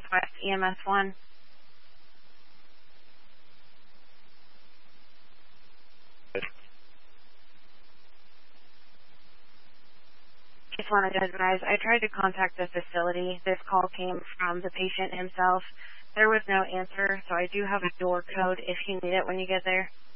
Northwest EMS 1. Just wanted to advise, I tried to contact the facility. This call came from the patient himself. There was no answer, so I do have a door code if you need it when you get there.